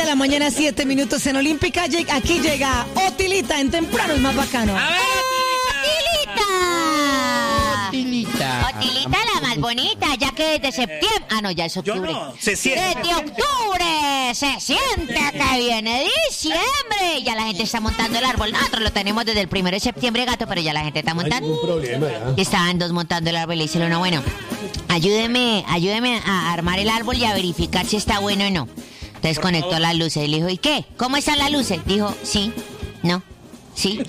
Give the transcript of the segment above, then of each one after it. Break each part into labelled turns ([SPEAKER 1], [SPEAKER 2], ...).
[SPEAKER 1] la mañana, 7 minutos en Olímpica. Aquí llega Otilita en Temprano, el más bacano.
[SPEAKER 2] A ver,
[SPEAKER 3] Otilita, la más bonita, ya que desde septiembre... Ah, no, ya es octubre.
[SPEAKER 2] Yo no, se siente.
[SPEAKER 3] Desde octubre se siente que viene diciembre. Ya la gente está montando el árbol. Nosotros lo tenemos desde el 1 de septiembre, gato, pero ya la gente está montando.
[SPEAKER 4] No hay ningún problema, ya.
[SPEAKER 3] Estaban dos montando el árbol y le dice uno, bueno, ayúdeme a armar el árbol y a verificar si está bueno o no. Entonces conectó las luces y le dijo, ¿y qué? ¿Cómo están las luces? Dijo, sí, no, sí.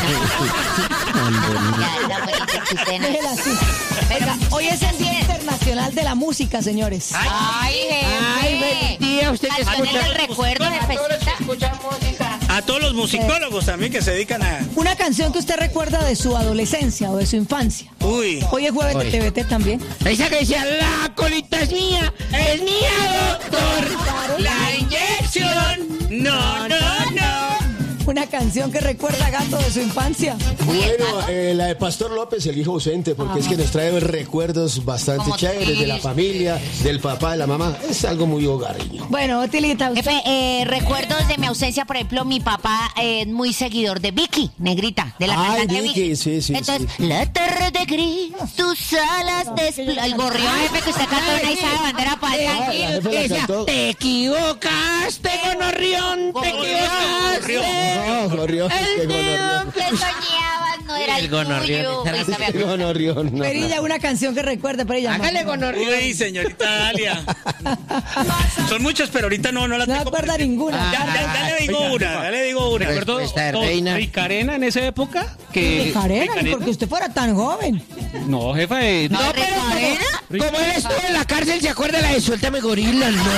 [SPEAKER 1] Déjela así. Oiga, hoy es el Día Internacional de la Música, señores.
[SPEAKER 3] Ay,
[SPEAKER 4] buen día, usted que escucha.
[SPEAKER 3] el recuerdo de festita.
[SPEAKER 2] A todos los musicólogos también que se dedican a...
[SPEAKER 1] Una canción que usted recuerda de su adolescencia o de su infancia.
[SPEAKER 2] Uy.
[SPEAKER 1] Hoy es jueves de TVT también.
[SPEAKER 4] Esa que decía, la colita es mía, doctor.
[SPEAKER 2] La inyección. No.
[SPEAKER 1] Una canción que recuerda, gato, de su infancia.
[SPEAKER 4] Bueno, la de Pastor López, el hijo ausente, porque es que nos trae recuerdos bastante
[SPEAKER 3] Como
[SPEAKER 4] chéveres de la familia, del papá, de la mamá. Es algo muy hogareño.
[SPEAKER 1] Bueno, Otilita, usted...
[SPEAKER 3] Jefe, recuerdos de mi ausencia, por ejemplo, mi papá es muy seguidor de Vicky, negrita, de la cantante
[SPEAKER 4] Vicky, sí.
[SPEAKER 3] Entonces, la tarde gris, tus alas el gorrión, jefe, que usted cantó una Isa de Bandera para
[SPEAKER 4] Tranquilo.
[SPEAKER 5] Te equivocaste, gonorrión, te equivocaste.
[SPEAKER 4] No, Gorrión, qué gonorrión.
[SPEAKER 3] que soñabas no era el tuyo.
[SPEAKER 4] Qué gonorrión, no.
[SPEAKER 1] Perilla, una canción que recuerde, Perilla.
[SPEAKER 5] Hágale gonorrión.
[SPEAKER 2] Uy, señorita Dalia. Son muchas, pero ahorita no las
[SPEAKER 1] No
[SPEAKER 2] tengo.
[SPEAKER 1] acuerda ninguna.
[SPEAKER 2] Ya le digo una.
[SPEAKER 5] Recuerdo
[SPEAKER 4] Respuesta de reina.
[SPEAKER 5] Ricarena en esa época.
[SPEAKER 1] De Carena, ni porque usted fuera tan joven.
[SPEAKER 5] No, jefa.
[SPEAKER 3] No, Ricarena.
[SPEAKER 5] Como él estuvo en la cárcel, ¿se acuerda la de Suéltame Gorila? No.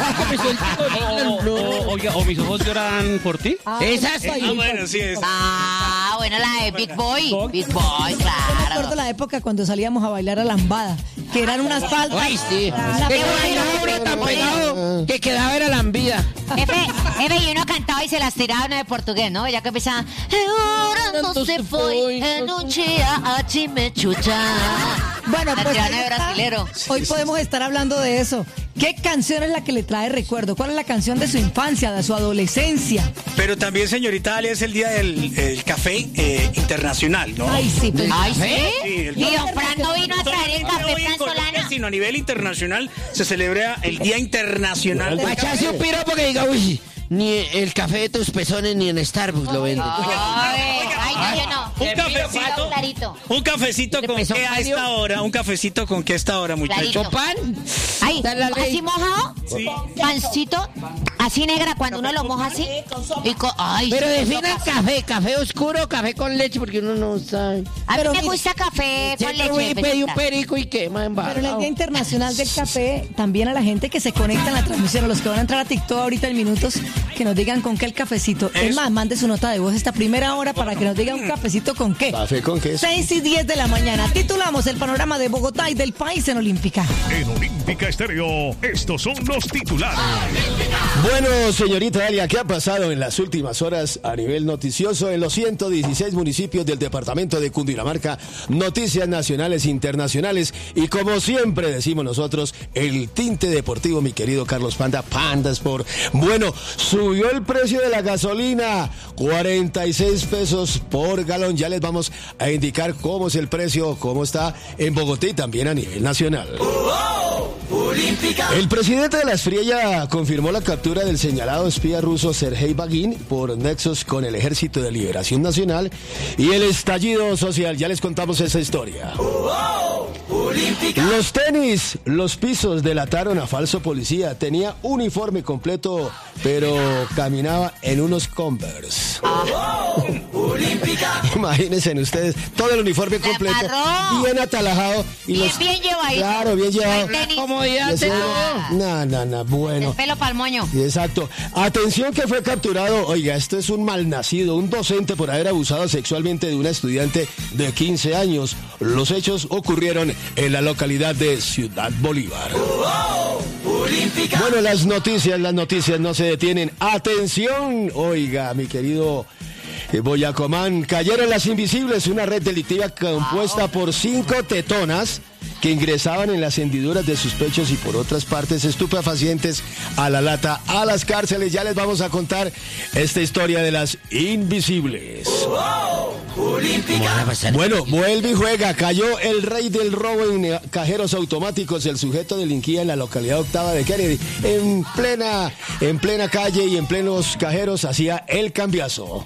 [SPEAKER 5] O mis ojos lloran por ti.
[SPEAKER 1] Esas.
[SPEAKER 2] Bueno, sí es.
[SPEAKER 3] Ah, bueno, la de Big Boy. Big Boy,
[SPEAKER 1] Yo me acuerdo
[SPEAKER 3] claro.
[SPEAKER 1] la época cuando salíamos a bailar a lambada, que eran unas faldas.
[SPEAKER 5] Ay, sí.
[SPEAKER 1] La
[SPEAKER 5] Que
[SPEAKER 1] peor.
[SPEAKER 5] bailaba tan pegado que quedaba era la envidia.
[SPEAKER 3] Jefe, y uno cantaba y se las tiraba uno de portugués, ¿no? Ya que empezaba, orando se foi, en un chia a chimechucha.
[SPEAKER 1] Bueno,
[SPEAKER 3] La
[SPEAKER 1] pues
[SPEAKER 3] tirana
[SPEAKER 1] ahí
[SPEAKER 3] de
[SPEAKER 1] está.
[SPEAKER 3] brasilero.
[SPEAKER 1] Hoy podemos estar hablando de eso. ¿Qué canción es la que le trae recuerdo? ¿Cuál es la canción de su infancia, de su adolescencia?
[SPEAKER 2] Pero también, señorita Dalia, es el día del café internacional, ¿no?
[SPEAKER 1] Ay, sí, pues.
[SPEAKER 3] Ay,
[SPEAKER 2] Sí,
[SPEAKER 3] ¿sí?
[SPEAKER 2] el
[SPEAKER 3] Y don Fran no vino a traer el
[SPEAKER 2] No
[SPEAKER 3] café
[SPEAKER 2] hoy en Colombia,
[SPEAKER 3] francolano.
[SPEAKER 2] sino a nivel internacional se celebra el Día Internacional del
[SPEAKER 4] Ay,
[SPEAKER 2] Café.
[SPEAKER 5] Echarse un piropo que diga, uy, ni el café de tus pezones ni en Starbucks lo venden.
[SPEAKER 3] Ay, no, yo no.
[SPEAKER 2] Un cafecito.
[SPEAKER 3] Clarito.
[SPEAKER 2] Un cafecito con
[SPEAKER 5] empezó
[SPEAKER 2] qué a
[SPEAKER 5] Mario?
[SPEAKER 2] esta hora. Un cafecito con qué a esta hora, muchachos.
[SPEAKER 3] Clarito.
[SPEAKER 5] ¿Pan?
[SPEAKER 3] Ay,
[SPEAKER 5] Está la ley.
[SPEAKER 3] así mojado,
[SPEAKER 2] Sí.
[SPEAKER 3] pancito, así negra, cuando uno lo moja así. Ay,
[SPEAKER 5] Pero
[SPEAKER 3] sí,
[SPEAKER 5] definan café oscuro, café con leche, porque uno no sabe.
[SPEAKER 3] A mí
[SPEAKER 1] Pero
[SPEAKER 3] me
[SPEAKER 1] mire,
[SPEAKER 3] gusta café con
[SPEAKER 5] Siempre voy y
[SPEAKER 3] leche.
[SPEAKER 5] pedí un
[SPEAKER 3] Pepita.
[SPEAKER 5] perico y quema en
[SPEAKER 1] Pero en el
[SPEAKER 5] barra.
[SPEAKER 1] Día Internacional del Café, también a la gente que se conecta en la transmisión, a los que van a entrar a TikTok ahorita en minutos, que nos digan con qué el cafecito. Es más, mande su nota de voz esta primera hora para que nos diga un cafecito con qué.
[SPEAKER 4] ¿Café con queso?
[SPEAKER 1] 6:10 de la mañana. Titulamos el panorama de Bogotá y del país en Olímpica.
[SPEAKER 6] En Olímpica Estéreo, estos son los titulares.
[SPEAKER 4] Bueno, señorita Dalia, ¿qué ha pasado en las últimas horas a nivel noticioso en los 116 municipios del departamento de Cundinamarca? Noticias nacionales e internacionales y como siempre decimos nosotros, el tinte deportivo, mi querido Carlos Panda Sport. Bueno, subió el precio de la gasolina, 46 pesos por galón. Ya les vamos a indicar cómo es el precio, cómo está en Bogotá y también a nivel nacional. El presidente de la Espriella confirmó la captura del señalado espía ruso Sergei Bagin por nexos con el Ejército de Liberación Nacional y el estallido social. Ya les contamos esa historia. Los tenis, los pisos delataron a falso policía. Tenía uniforme completo, pero caminaba en unos Converse. Imagínense ustedes, todo el uniforme
[SPEAKER 3] Se
[SPEAKER 4] completo,
[SPEAKER 3] amarró.
[SPEAKER 4] bien atalajado. Y
[SPEAKER 3] Bien llevadito.
[SPEAKER 4] Claro, bien llevado.
[SPEAKER 3] Tenis.
[SPEAKER 5] Comodidad
[SPEAKER 4] Y ese-
[SPEAKER 5] tengo.
[SPEAKER 4] No, bueno.
[SPEAKER 3] El pelo pa'l moño.
[SPEAKER 4] Exacto. Atención que fue capturado, oiga, esto es un malnacido, un docente por haber abusado sexualmente de una estudiante de 15 años. Los hechos ocurrieron en la localidad de Ciudad Bolívar. Bueno, las noticias no se detienen. Atención, oiga, mi querido Boyacomán, cayeron las invisibles, una red delictiva compuesta por 5 tetonas que ingresaban en las hendiduras de sus pechos y por otras partes estupefacientes a la lata a las cárceles. Ya les vamos a contar esta historia de las invisibles. Bueno, vuelve y juega. Cayó el rey del robo en cajeros automáticos. El sujeto delinquía en la localidad octava de Kennedy. En plena calle y en plenos cajeros hacía el cambiazo.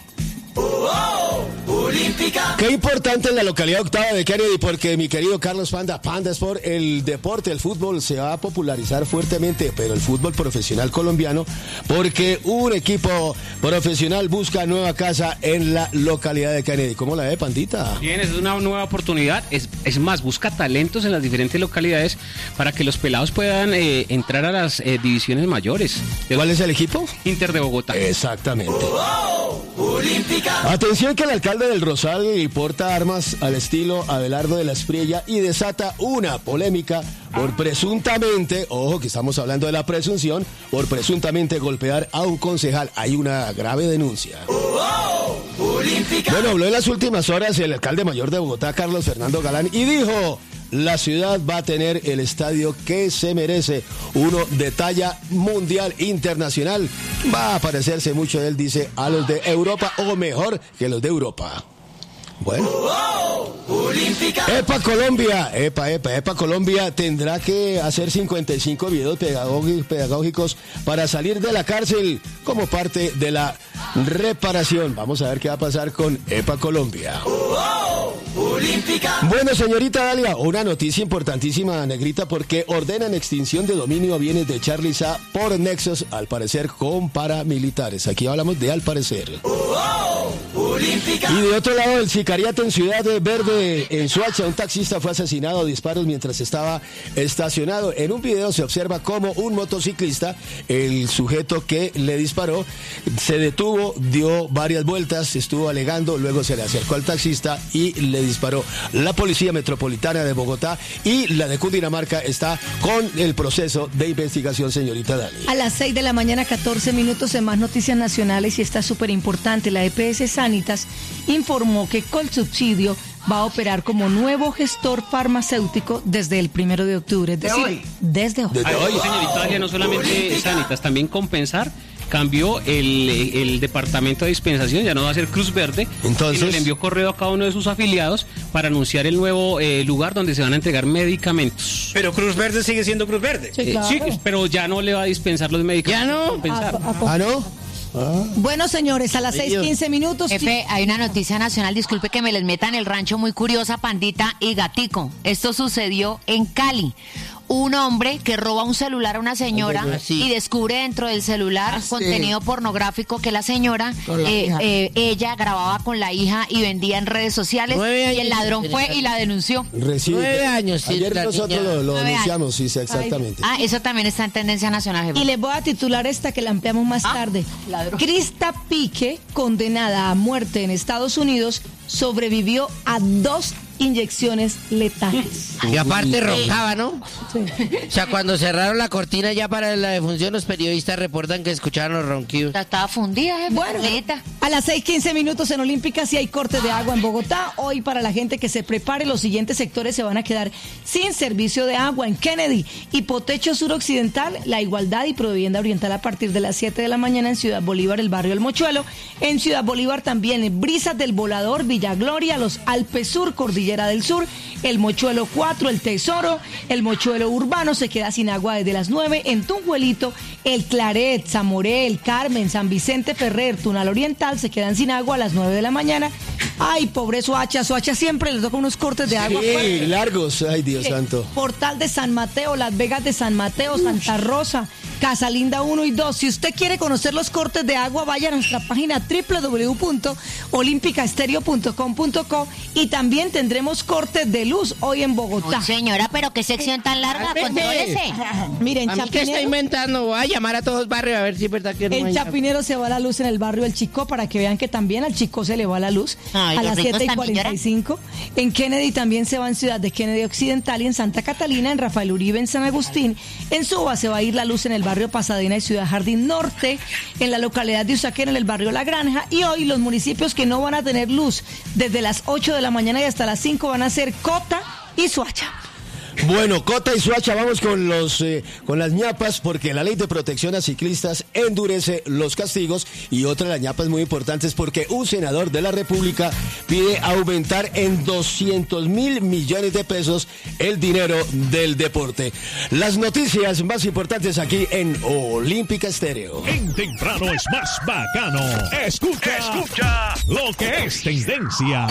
[SPEAKER 4] Qué importante en la localidad octava de Kennedy, porque mi querido Carlos Panda Sport, el deporte, el fútbol se va a popularizar fuertemente, pero el fútbol profesional colombiano, porque un equipo profesional busca nueva casa en la localidad de Kennedy. ¿Cómo la ve, Pandita?
[SPEAKER 7] Bien, es una nueva oportunidad, es más, busca talentos en las diferentes localidades para que los pelados puedan entrar a las divisiones mayores.
[SPEAKER 4] ¿Cuál es el equipo?
[SPEAKER 7] Inter de Bogotá.
[SPEAKER 4] Exactamente. Atención que el alcalde del Rosal porta armas al estilo Abelardo de la Espriella y desata una polémica por presuntamente, ojo que estamos hablando de la presunción, por presuntamente golpear a un concejal. Hay una grave denuncia. Bueno, habló en las últimas horas el alcalde mayor de Bogotá, Carlos Fernando Galán, y dijo: la ciudad va a tener el estadio que se merece, uno de talla mundial, internacional. Va a parecerse mucho, él dice, a los de Europa, o mejor que los de Europa. Bueno. EPA Colombia tendrá que hacer 55 videos pedagógicos para salir de la cárcel como parte de la reparación. Vamos a ver qué va a pasar con EPA Colombia. Bueno, señorita Dalia, una noticia importantísima, negrita, porque ordenan extinción de dominio a bienes de Charlie Sa por nexos, al parecer, con paramilitares. Aquí hablamos de al parecer. Y de otro lado, el sicariato en Ciudad Verde, en Soacha, un taxista fue asesinado a disparos mientras estaba estacionado. En un video se observa cómo un motociclista, el sujeto que le disparó, se detuvo, dio varias vueltas, estuvo alegando, luego se le acercó al taxista y le disparó. La Policía Metropolitana de Bogotá y la de Cundinamarca está con el proceso de investigación, señorita Dali.
[SPEAKER 1] A las 6 de la mañana, 14 minutos en más noticias nacionales, y está súper importante. La EPS Sanitas informó que Colsubsidio va a operar como nuevo gestor farmacéutico desde el 1 de octubre, es decir, desde hoy.
[SPEAKER 7] Señorita Dalia, no solamente Sanitas, también Compensar cambió el departamento de dispensación, ya no va a ser Cruz Verde. Entonces le envió correo a cada uno de sus afiliados para anunciar el nuevo lugar donde se van a entregar medicamentos.
[SPEAKER 2] Pero Cruz Verde sigue siendo Cruz Verde.
[SPEAKER 1] Sí, claro.
[SPEAKER 7] Sí, pero ya no le va a dispensar los medicamentos.
[SPEAKER 5] ¿Ya no?
[SPEAKER 4] ¿Ah, no?
[SPEAKER 1] Bueno, señores, a las 6:15 minutos.
[SPEAKER 3] Jefe, hay una noticia nacional, disculpe que me les meta en el rancho, muy curiosa, Pandita y Gatico. Esto sucedió en Cali. Un hombre que roba un celular a una señora y descubre dentro del celular contenido pornográfico que la señora, ella grababa con la hija y vendía en redes sociales, y el ladrón fue y la denunció.
[SPEAKER 5] 9 años.
[SPEAKER 4] Ayer nosotros lo anunciamos, sí, exactamente.
[SPEAKER 3] Eso también está en tendencia nacional, jefe.
[SPEAKER 1] Y les voy a titular esta que la ampliamos más tarde. Krista Pique, condenada a muerte en Estados Unidos, sobrevivió a 2 inyecciones letales.
[SPEAKER 5] Y aparte roncaba, ¿no?
[SPEAKER 1] Sí.
[SPEAKER 5] O sea, cuando cerraron la cortina ya para la defunción, los periodistas reportan que escucharon los ronquidos.
[SPEAKER 3] Estaba fundida, jefe.
[SPEAKER 1] Bueno, a las 6:15 minutos en Olímpica sí hay cortes de agua en Bogotá. Hoy, para la gente que se prepare, los siguientes sectores se van a quedar sin servicio de agua. En Kennedy, Hipotecho Suroccidental, La Igualdad y Provivienda Oriental a partir de las 7 de la mañana. En Ciudad Bolívar, el barrio El Mochuelo. En Ciudad Bolívar también, en Brisas del Volador, Villa Gloria, los Alpes Sur, Cordillera del Sur, el Mochuelo 4, el Tesoro, el Mochuelo Urbano se queda sin agua desde las 9. En Tunjuelito, el Claret, Zamoré, el Carmen, San Vicente Ferrer, Tunal Oriental se quedan sin agua a las 9 de la mañana. Ay, pobre Soacha siempre les toca unos cortes de agua.
[SPEAKER 4] Sí, largos, ay Dios santo.
[SPEAKER 1] Portal de San Mateo, Las Vegas de San Mateo, Santa Rosa, Casa Linda 1 y 2. Si usted quiere conocer los cortes de agua, vaya a nuestra página www.olimpicaestereo.com.co, y también tendremos cortes de luz hoy en Bogotá.
[SPEAKER 3] Uy, señora, pero qué sección tan larga, contrólese.
[SPEAKER 1] Miren,
[SPEAKER 5] ¿A mí qué está inventando? Voy a llamar a todos los barrios a ver si es verdad que no
[SPEAKER 1] en
[SPEAKER 5] hay
[SPEAKER 1] Chapinero se va la luz en el barrio El Chicó, para que vean que también al Chicó se le va la luz. a las 7:45. En Kennedy también se va en Ciudad de Kennedy Occidental y en Santa Catalina, en Rafael Uribe, en San Agustín. En Suba se va a ir la luz en el barrio Pasadena y Ciudad Jardín Norte, en la localidad de Usaquén, en el barrio La Granja. Y hoy los municipios que no van a tener luz desde las 8 de la mañana y hasta las 5 van a ser Cota y Soacha.
[SPEAKER 4] Bueno, Cota y Soacha, vamos con las ñapas, porque la ley de protección a ciclistas endurece los castigos, y otra de las ñapas muy importantes porque un senador de la República pide aumentar en 200.000 millones de pesos el dinero del deporte. Las noticias más importantes aquí en Olímpica Estéreo.
[SPEAKER 6] En temprano es más bacano. Escucha lo que es tendencia.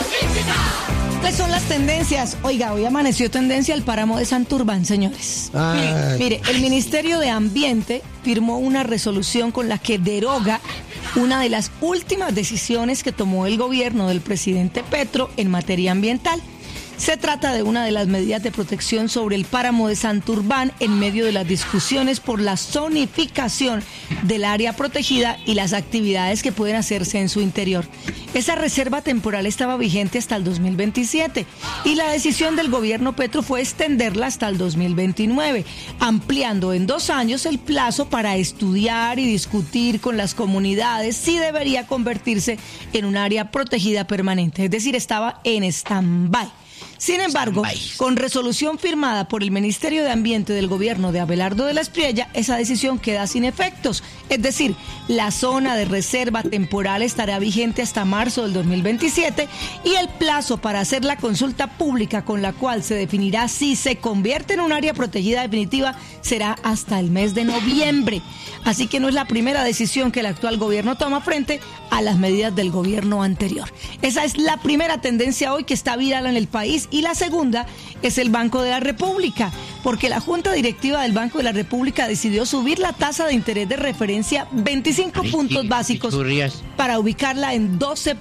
[SPEAKER 1] ¿Cuáles son las tendencias? Oiga, hoy amaneció tendencia el páramo de Santurbán, señores. Mire, el Ministerio de Ambiente firmó una resolución con la que deroga una de las últimas decisiones que tomó el gobierno del presidente Petro en materia ambiental. Se trata de una de las medidas de protección sobre el páramo de Santurbán en medio de las discusiones por la zonificación del área protegida y las actividades que pueden hacerse en su interior. Esa reserva temporal estaba vigente hasta el 2027 y la decisión del gobierno Petro fue extenderla hasta el 2029, ampliando en 2 años el plazo para estudiar y discutir con las comunidades si debería convertirse en un área protegida permanente. Es decir, estaba en stand-by. Sin embargo, con resolución firmada por el Ministerio de Ambiente del gobierno de Abelardo de la Espriella, esa decisión queda sin efectos. Es decir, la zona de reserva temporal estará vigente hasta marzo del 2027 y el plazo para hacer la consulta pública con la cual se definirá si se convierte en un área protegida definitiva será hasta el mes de noviembre. Así que no es la primera decisión que el actual gobierno toma frente a las medidas del gobierno anterior. Esa es la primera tendencia hoy que está viral en el país. Y la segunda es el Banco de la República, porque la Junta Directiva del Banco de la República decidió subir la tasa de interés de referencia 25 puntos básicos para ubicarla en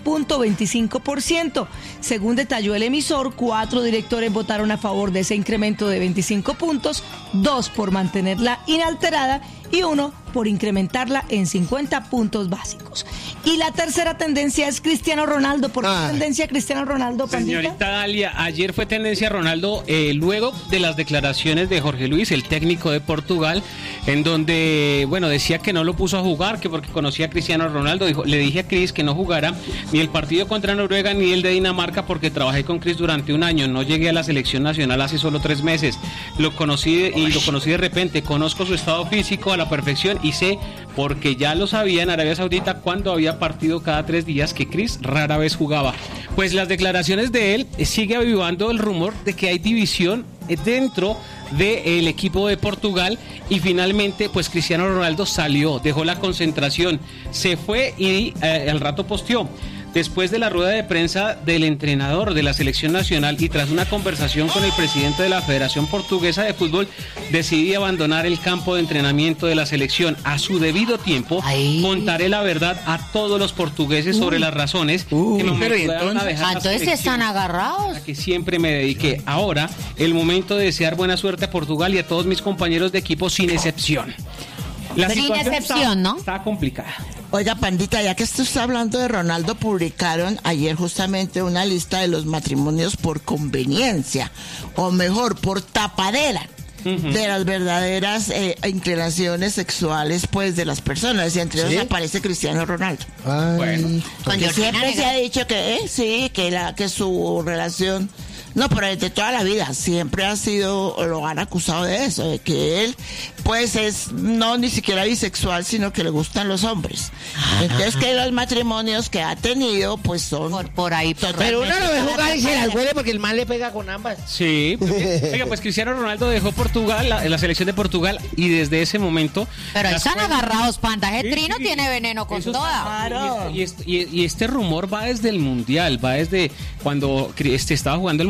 [SPEAKER 1] 12.25%. Según detalló el emisor, 4 directores votaron a favor de ese incremento de 25 puntos, 2 por mantenerla inalterada y 1 por incrementarla en 50 puntos básicos. Y la tercera tendencia es Cristiano Ronaldo. ¿Por qué tendencia Cristiano Ronaldo, Pandita?
[SPEAKER 7] Señorita Dalia, ayer fue tendencia Ronaldo luego de las declaraciones de Jorge Luis, el técnico de Portugal, en donde, bueno, decía que no lo puso a jugar, que porque conocía a Cristiano Ronaldo. Dijo, le dije a Cris que no jugara ni el partido contra Noruega ni el de Dinamarca porque trabajé con Cris durante 1 año. No llegué a la selección nacional hace solo 3 meses. Lo conocí de repente. Conozco su estado físico a la perfección y sé, porque ya lo sabía en Arabia Saudita cuando había partido cada 3 días, que Cris rara vez jugaba. Pues las declaraciones de él sigue avivando el rumor de que hay división dentro del equipo de Portugal y finalmente pues Cristiano Ronaldo salió, dejó la concentración, se fue y al rato posteó. Después de la rueda de prensa del entrenador de la selección nacional y tras una conversación con el presidente de la Federación Portuguesa de Fútbol, decidí abandonar el campo de entrenamiento de la selección. A su debido tiempo, contaré la verdad a todos los portugueses sobre las razones que me obligaron a dejar la selección,
[SPEAKER 3] están agarrados,
[SPEAKER 7] a que siempre me dediqué. Ahora, el momento de desear buena suerte a Portugal y a todos mis compañeros de equipo sin excepción. La situación está complicada.
[SPEAKER 8] Oiga, Pandita, ya que usted está hablando de Ronaldo, publicaron ayer justamente una lista de los matrimonios por conveniencia, o mejor, por tapadera, de las verdaderas inclinaciones sexuales, pues, de las personas, y entre ellos aparece Cristiano Ronaldo.
[SPEAKER 7] Bueno,
[SPEAKER 8] porque siempre se ha dicho que que su relación... No, pero desde toda la vida siempre ha sido, lo han acusado de eso, de que él pues es no ni siquiera bisexual, sino que le gustan los hombres. Entonces que los matrimonios que ha tenido pues son
[SPEAKER 3] por ahí.
[SPEAKER 5] Pero uno lo ve jugar y se las huele porque el mal le pega con ambas.
[SPEAKER 7] Sí. Oiga, pues Cristiano Ronaldo dejó Portugal, la selección de Portugal, y desde ese momento...
[SPEAKER 3] Pero están agarrados, Panda. Ese trino tiene veneno con toda.
[SPEAKER 7] Claro. Y este rumor va desde el Mundial, va desde cuando estaba jugando el Mundial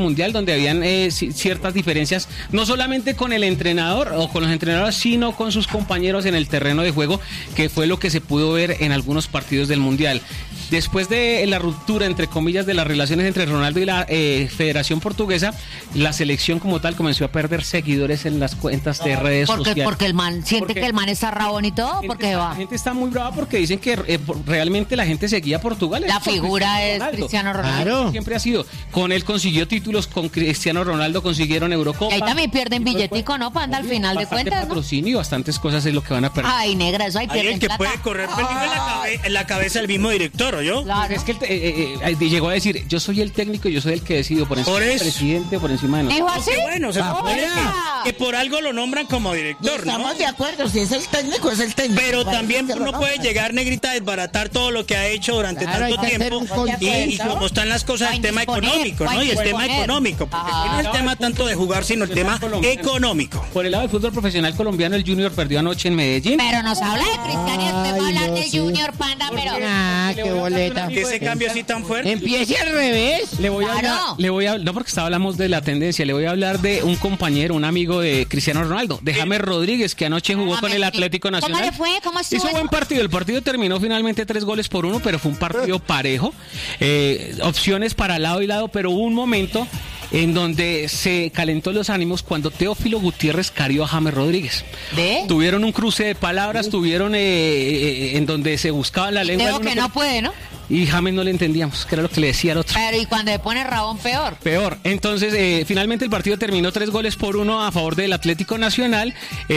[SPEAKER 7] Mundial, donde habían ciertas diferencias, no solamente con el entrenador o con los entrenadores, sino con sus compañeros en el terreno de juego, que fue lo que se pudo ver en algunos partidos del Mundial. Después de la ruptura, entre comillas, de las relaciones entre Ronaldo y la Federación Portuguesa, la selección como tal comenzó a perder seguidores en las cuentas de redes sociales.
[SPEAKER 3] Porque el man siente que el man está rabón y todo, porque va.
[SPEAKER 7] La gente está muy brava porque dicen que realmente la gente seguía a Portugal.
[SPEAKER 3] La figura es Cristiano Ronaldo.
[SPEAKER 7] Claro. Siempre ha sido. Con él consiguió títulos, con Cristiano Ronaldo consiguieron Eurocopa.
[SPEAKER 3] Ahí también pierden billetico, ¿no? Panda, al final de cuentas, ¿no?
[SPEAKER 7] Patrocinio, bastantes cosas es lo que van a perder.
[SPEAKER 3] Ay, negra, eso ahí pierden
[SPEAKER 2] alguien que
[SPEAKER 3] plata.
[SPEAKER 2] puede correr peligro en la cabeza del mismo director, ¿o yo?
[SPEAKER 3] Claro.
[SPEAKER 7] Es que llegó a decir, yo soy el técnico y yo soy el que decido por encima del presidente, por encima de nosotros.
[SPEAKER 3] ¿Dijo así?
[SPEAKER 2] Bueno, se supone que por algo lo nombran como director, ¿no?
[SPEAKER 8] Estamos de acuerdo, si es el técnico, es el técnico.
[SPEAKER 2] Pero también uno puede llegar, negrita, a desbaratar todo lo que ha hecho durante tanto tiempo y como están las cosas, el tema económico, ¿no? Y el tema económico, porque aquí no es el tema tanto de jugar, sino el tema económico.
[SPEAKER 7] Por el lado del fútbol profesional colombiano, el Junior perdió anoche en Medellín.
[SPEAKER 3] Pero nos habla de Cristiano y usted va a hablar del Junior, Panda, pero...
[SPEAKER 5] Ah, qué boleta.
[SPEAKER 2] ¿Qué ese cambio así tan fuerte?
[SPEAKER 5] Empiece al revés.
[SPEAKER 7] Le voy a hablar, no porque hablamos de la tendencia, le voy a hablar de un compañero, un amigo de Cristiano Ronaldo, de James Rodríguez, que anoche jugó con el Atlético Nacional.
[SPEAKER 3] ¿Cómo le fue? ¿Cómo estuvo?
[SPEAKER 7] Hizo buen partido, el partido terminó finalmente 3-1, pero fue un partido parejo, opciones para lado y lado, pero hubo un momento en donde se calentó los ánimos cuando Teófilo Gutiérrez carió a James Rodríguez.
[SPEAKER 3] ¿Ve?
[SPEAKER 7] Tuvieron un cruce de palabras, tuvieron en donde se buscaba la lengua.
[SPEAKER 3] Creo que no puede, ¿no?
[SPEAKER 7] Y James no le entendíamos, que era lo que le decía al otro.
[SPEAKER 3] Pero y cuando le pone rabón, peor.
[SPEAKER 7] Peor. Entonces, finalmente el partido terminó 3-1 a favor del Atlético Nacional.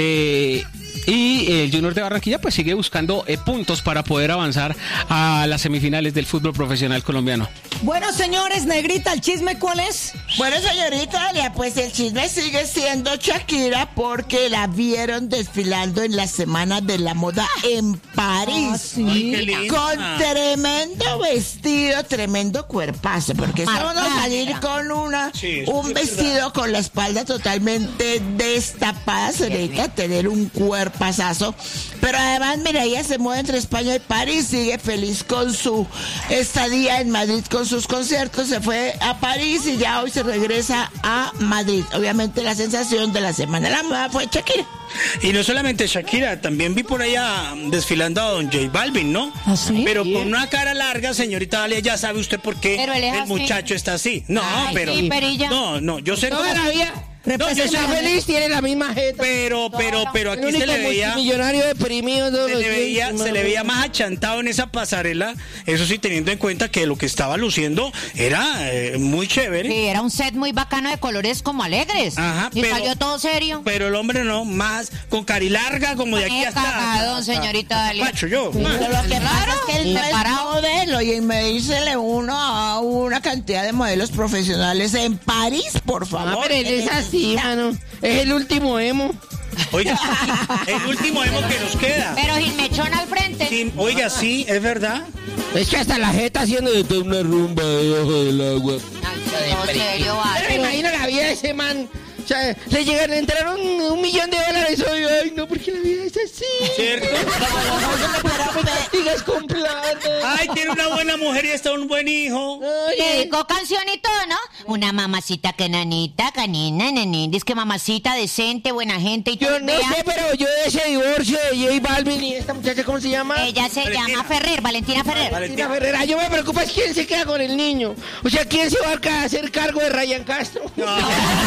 [SPEAKER 7] Y el Junior de Barranquilla pues sigue buscando puntos para poder avanzar a las semifinales del fútbol profesional colombiano.
[SPEAKER 1] Bueno, señores, negrita, ¿el chisme cuál es?
[SPEAKER 8] Bueno, señorita Alia, pues el chisme sigue siendo Shakira porque la vieron desfilando en la Semana de la Moda en París.
[SPEAKER 1] Ah, sí. Ay,
[SPEAKER 2] qué linda.
[SPEAKER 8] Con tremendo vestido, tremendo cuerpazo, porque eso uno salir con un vestido con la espalda totalmente destapada, se necesita tener un cuerpazazo. Pero además, mira, ella se mueve entre España y París, sigue feliz con su estadía en Madrid, con sus conciertos, se fue a París y ya hoy se regresa a Madrid. Obviamente la sensación de la Semana de la Moda fue Shakira.
[SPEAKER 2] Y no solamente Shakira, también vi por allá desfilando a don J Balvin, ¿no?
[SPEAKER 1] ¿Ah, sí?
[SPEAKER 2] Pero con una cara larga, señorita Dalia, ya sabe usted por qué
[SPEAKER 3] Pero él es
[SPEAKER 2] el
[SPEAKER 3] así.
[SPEAKER 2] muchacho está así. No,
[SPEAKER 3] Ay,
[SPEAKER 2] pero...
[SPEAKER 3] sí, perilla.
[SPEAKER 2] No, yo sé
[SPEAKER 5] Toda
[SPEAKER 2] cómo...
[SPEAKER 5] la vida.
[SPEAKER 2] No, yo
[SPEAKER 5] Está
[SPEAKER 2] sé-
[SPEAKER 5] feliz, tiene la misma jeta.
[SPEAKER 2] pero aquí
[SPEAKER 5] El
[SPEAKER 2] se
[SPEAKER 5] único
[SPEAKER 2] le veía...
[SPEAKER 5] multimillonario deprimido.
[SPEAKER 2] Se le veía más achantado en esa pasarela, eso sí, teniendo en cuenta que lo que estaba luciendo era muy chévere.
[SPEAKER 3] Sí, era un set muy bacano de colores como alegres.
[SPEAKER 2] Ajá,
[SPEAKER 3] y
[SPEAKER 2] pero-
[SPEAKER 3] salió todo serio.
[SPEAKER 2] Pero el hombre no, más con carilarga, como de aquí hasta...
[SPEAKER 3] Cagadón, señorita Dalia.
[SPEAKER 2] Macho, yo.
[SPEAKER 8] Pero lo que pasa es que él no es
[SPEAKER 3] Separado.
[SPEAKER 8] modelo y en Medellín se le uno a una cantidad de modelos profesionales en París, por favor.
[SPEAKER 5] No, pero él es así, mano. Es el último emo.
[SPEAKER 2] Oiga, el último emo que nos queda.
[SPEAKER 3] Pero sin mechón al frente.
[SPEAKER 2] Sí, oiga, sí, es verdad.
[SPEAKER 5] Es que hasta la jeta haciendo de toda una rumba debajo del agua.
[SPEAKER 3] Ay, todo serio, vale.
[SPEAKER 5] Pero me imagino la vida de ese man. O sea, le entraron $1 millón hoy. Ay, no, porque la vida es así.
[SPEAKER 2] ¿Cierto?
[SPEAKER 5] Digas con plata.
[SPEAKER 2] Ay, tiene una buena mujer y está un buen hijo.
[SPEAKER 3] Le dedicó canción y todo, ¿no? Una mamacita que nanita, canina, nanita. Es que mamacita decente, buena gente y todo.
[SPEAKER 5] Yo no
[SPEAKER 3] Vea,
[SPEAKER 5] sé, pero yo de ese divorcio de J Balvin y esta muchacha, ¿cómo se llama?
[SPEAKER 3] ella se llama Ferrer, Valentina Ferrer.
[SPEAKER 5] Valentina Ferrera. Yo me preocupa es quién se queda con el niño. O sea, ¿quién se va a hacer cargo de Ryan Castro?